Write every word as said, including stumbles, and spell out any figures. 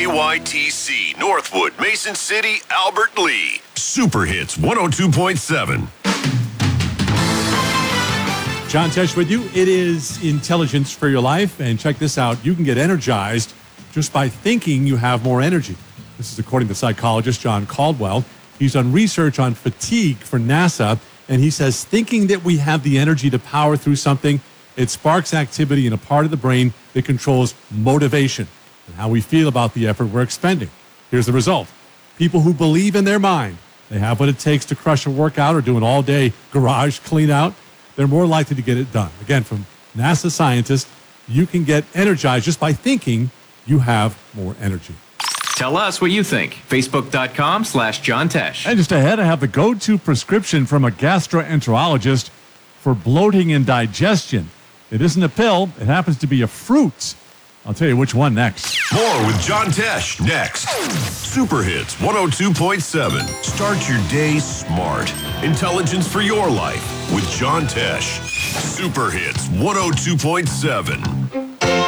K Y T C, Northwood, Mason City, Albert Lee. Super Hits one oh two point seven. John Tesh with you. It is intelligence for your life. And check this out. You can get energized just by thinking you have more energy. This is according to psychologist John Caldwell. He's done research on fatigue for NASA. And he says thinking that we have the energy to power through something, it sparks activity in a part of the brain that controls motivation and how we feel about the effort we're expending. Here's the result. People who believe in their mind they have what it takes to crush a workout or do an all-day garage clean-out, they're more likely to get it done. Again, from NASA scientists, you can get energized just by thinking you have more energy. Tell us what you think. Facebook.com slash John Tesh. And just ahead, I have the go-to prescription from a gastroenterologist for bloating and digestion. It isn't a pill. It happens to be a fruit. I'll tell you which one next. More with John Tesh next. Super Hits one oh two point seven. Start your day smart. Intelligence for your life with John Tesh. Super Hits one oh two point seven.